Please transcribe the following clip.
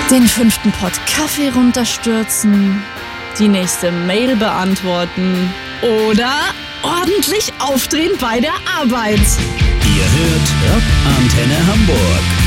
Den 5. Pott Kaffee runterstürzen, die nächste Mail beantworten oder ordentlich aufdrehen bei der Arbeit. Ihr hört Rock Antenne Hamburg.